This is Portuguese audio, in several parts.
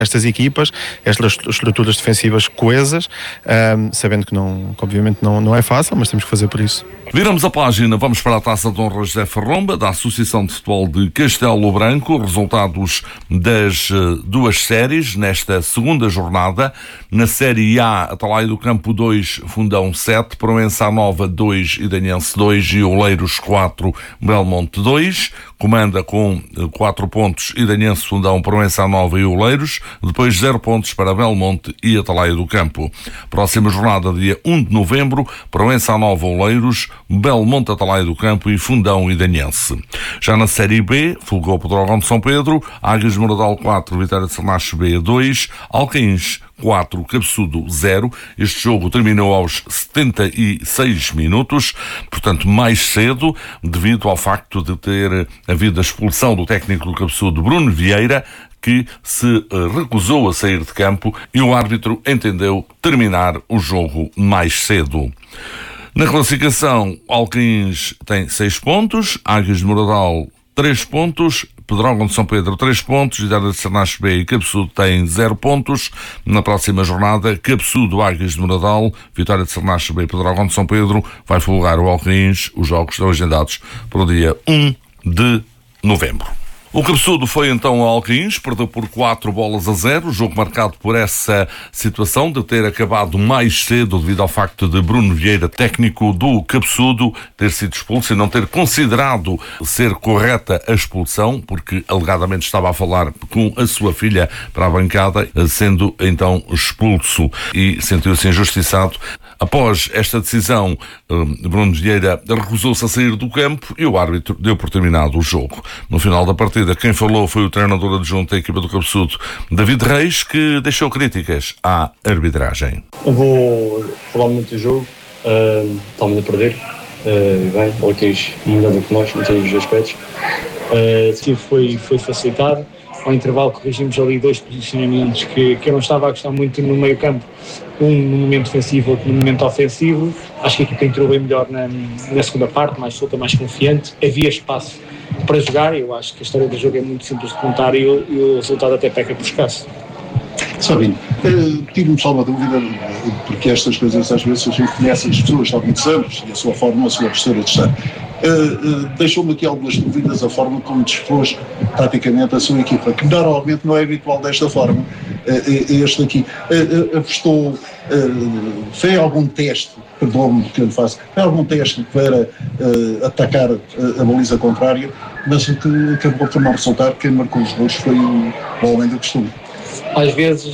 estas equipas, estas estruturas defensivas coesas, sabendo que obviamente não é fácil, mas temos que fazer por isso. Viramos a página, vamos para a Taça de Honra José Ferromba, da Associação de Futebol de Castelo Branco. Resultados das duas séries nesta segunda jornada. Na Série A, Atalaia do Campo 2, Fundão 7, Proença Nova 2, Idanhense 2 e Oleiros 4, Belmonte 2. Comanda com 4 pontos Idanhense, Fundão, Proença Nova e Oleiros. Depois 0 pontos para Belmonte e Atalaia do Campo. Próxima jornada, dia 1 de novembro, Proença Nova, Oleiros, Belmonte, Atalaia do Campo e Fundão Idanhense. Já na Série B, Folgou Pedrógão de São Pedro, Águias de Moradal 4, Vitória de Samacho B 2, Alcaíns 4, Cabeçudo 0. Este jogo terminou aos 76 minutos, portanto mais cedo, devido ao facto de ter havido a expulsão do técnico do Cabeçudo, Bruno Vieira, que se recusou a sair de campo e o árbitro entendeu terminar o jogo mais cedo. Na classificação, Alcaíns tem 6 pontos, Águias de Moradal 3 pontos, Pedrógão de São Pedro 3 pontos, Vitória de Samacho B e Cabeçudo têm 0 pontos. Na próxima jornada, Cabeçudo, Águias de Moradal, Vitória de Samacho B e Pedrógão de São Pedro vai folgar o Alcaíns. Os jogos estão agendados para o dia 1 de novembro. O Cabeçudo foi então ao Alcaíns, perdeu por 4-0, jogo marcado por essa situação de ter acabado mais cedo devido ao facto de Bruno Vieira, técnico do Cabeçudo, ter sido expulso e não ter considerado ser correta a expulsão, porque alegadamente estava a falar com a sua filha para a bancada, sendo então expulso e sentiu-se injustiçado. Após esta decisão, Bruno Vieira recusou-se a sair do campo e o árbitro deu por terminado o jogo. No final da partida, quem falou foi o treinador adjunto da equipa do Cabeçudo, David Reis, que deixou críticas à arbitragem. Eu vou falar muito do jogo, estamos a perder, bem, o Alcaíns melhor do que nós, em todos os aspectos. Sim, foi facilitado. Ao intervalo corrigimos ali 2 posicionamentos que eu não estava a gostar muito no meio campo, um no momento defensivo, outro no momento ofensivo. Acho que a equipa entrou bem melhor na segunda parte, mais solta, mais confiante, havia espaço para jogar. Eu acho que a história do jogo é muito simples de contar e o resultado até peca por escasso. Sabino, tiro-me só uma dúvida, porque estas coisas às vezes a gente conhece as pessoas há muitos anos e a sua forma, a sua postura de estar. Deixou-me aqui algumas dúvidas a forma como dispôs taticamente a sua equipa, que normalmente não é habitual desta forma. Este aqui apostou, fez algum teste, perdoe-me que eu lhe faço, fez algum teste para atacar a baliza contrária, mas o que acabou por não resultar. Quem marcou os gols foi o homem do costume. Às vezes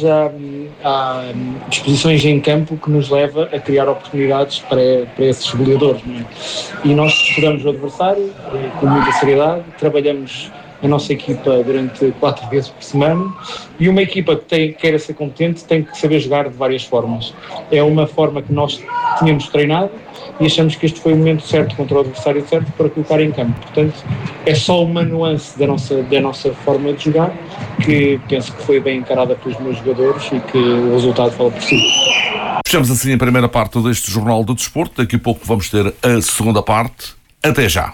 há disposições em campo que nos leva a criar oportunidades para esses goleadores, não é? E nós estudamos o adversário com muita seriedade, trabalhamos a nossa equipa durante 4 vezes por semana, e uma equipa que queira ser competente tem que saber jogar de várias formas. É uma forma que nós tínhamos treinado e achamos que este foi o momento certo contra o adversário certo para colocar em campo. Portanto, é só uma nuance da nossa forma de jogar, que penso que foi bem encarada pelos meus jogadores e que o resultado fala por si. Fechamos assim a primeira parte deste Jornal do Desporto. Daqui a pouco vamos ter a segunda parte. Até já.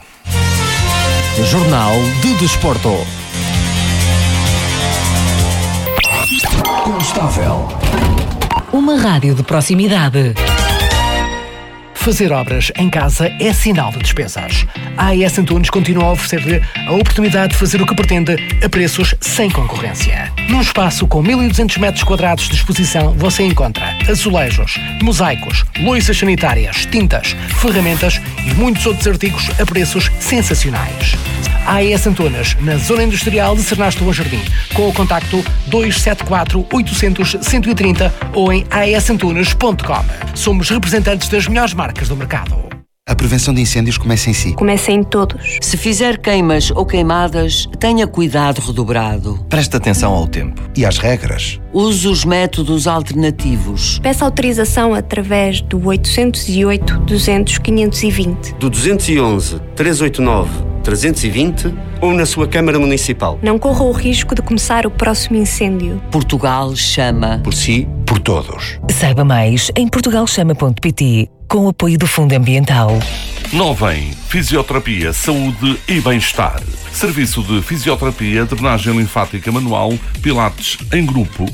Jornal do Desporto. Constável. Uma rádio de proximidade. Fazer obras em casa é sinal de despesas. A AES Antunes continua a oferecer-lhe a oportunidade de fazer o que pretende a preços sem concorrência. Num espaço com 1.200 metros quadrados de exposição, você encontra azulejos, mosaicos, loiças sanitárias, tintas, ferramentas e muitos outros artigos a preços sensacionais. A AES Antunes, na Zona Industrial de Cernasto Bom Jardim, com o contacto 274 800 130 ou em aesantunes.com. Somos representantes das melhores marcas do mercado. A prevenção de incêndios começa em si. Começa em todos. Se fizer queimas ou queimadas, tenha cuidado redobrado. Preste atenção ao tempo e às regras. Use os métodos alternativos. Peça autorização através do 808-200-520. Do 211-389-320 ou na sua Câmara Municipal. Não corra o risco de começar o próximo incêndio. Portugal chama. Por si, por todos. Saiba mais em portugalchama.pt, com o apoio do Fundo Ambiental. Novem, Fisioterapia, Saúde e Bem-Estar. Serviço de fisioterapia, drenagem linfática manual, pilates em grupo